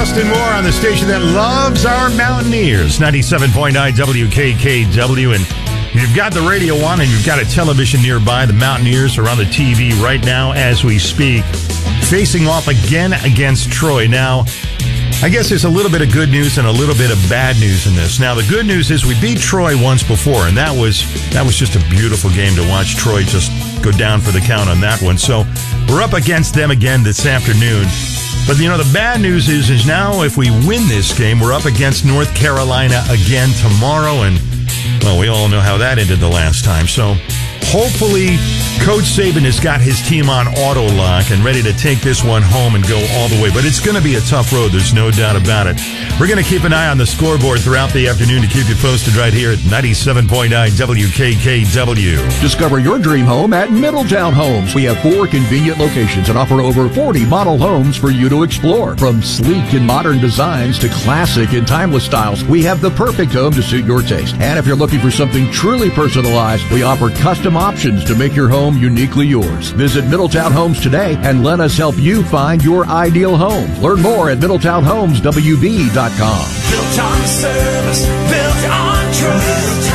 Austin Moore on the station that loves our Mountaineers, 97.9 WKKW. And if you've got the radio on and you've got a television nearby, the Mountaineers are on the TV right now as we speak, facing off again against Troy. Now, I guess there's a little bit of good news and a little bit of bad news in this. Now, the good news is we beat Troy once before, and that was just a beautiful game to watch Troy just go down for the count on that one. So we're up against them again this afternoon. But, the bad news is now if we win this game, we're up against North Carolina again tomorrow. And, well, we all know how that ended the last time. So hopefully Coach Saban has got his team on auto lock and ready to take this one home and go all the way. But it's going to be a tough road. There's no doubt about it. We're going to keep an eye on the scoreboard throughout the afternoon to keep you posted right here at 97.9 WKKW. Discover your dream home at Middletown Homes. We have 4 convenient locations and offer over 40 model homes for you to explore. From sleek and modern designs to classic and timeless styles, we have the perfect home to suit your taste. And if you're looking for something truly personalized, we offer custom options to make your home uniquely yours. Visit Middletown Homes today and let us help you find your ideal home. Learn more at MiddletownHomesWB.com. Built on service, built on trust.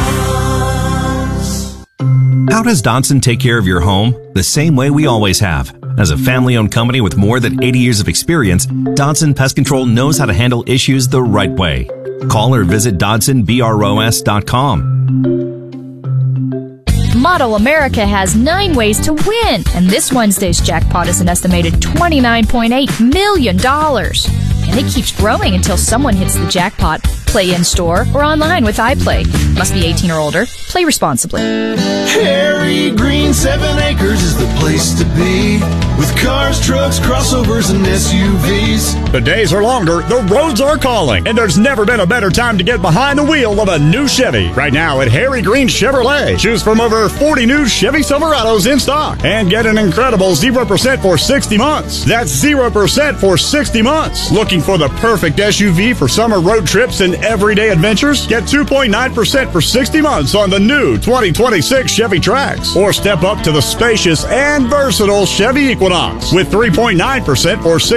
How does Dodson take care of your home? The same way we always have. As a family-owned company with more than 80 years of experience, Dodson Pest Control knows how to handle issues the right way. Call or visit DodsonBROS.com. Model America has 9 ways to win, and this Wednesday's jackpot is an estimated $29.8 million. And it keeps growing until someone hits the jackpot. Play in-store or online with iPlay. Must be 18 or older. Play responsibly. Harry Green 7 Acres is the place to be, with cars, trucks, crossovers, and SUVs. The days are longer, the roads are calling, and there's never been a better time to get behind the wheel of a new Chevy. Right now at Harry Green Chevrolet, choose from over 40 new Chevy Silverados in stock and get an incredible 0% for 60 months. That's 0% for 60 months. Looking for the perfect SUV for summer road trips and everyday adventures? Get 2.9% for 60 months on the new 2026 Chevy Trax, or step up to the spacious and versatile Chevy Equinox with 3.9% for 60